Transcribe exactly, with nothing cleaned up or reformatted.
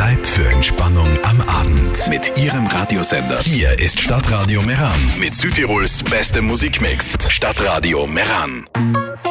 Zeit für Entspannung am Abend mit Ihrem Radiosender. Hier ist Stadtradio Meran mit Südtirols beste Musikmix. Stadtradio Meran.